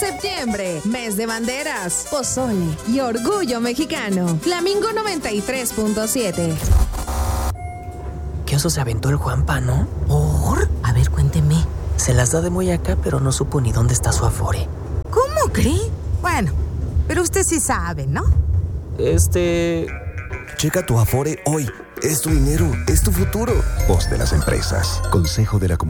septiembre, mes de banderas, pozole y orgullo mexicano. Flamingo 93.7. ¿Qué oso se aventó el Juanpa, no? ¿Por? A ver, cuénteme. Se las da de muy acá, pero no supo ni dónde está su Afore. ¿Cómo cree? Bueno, pero usted sí sabe, ¿no? Checa tu Afore hoy. Es tu dinero, es tu futuro. Voz de las empresas. Consejo de la Comunidad.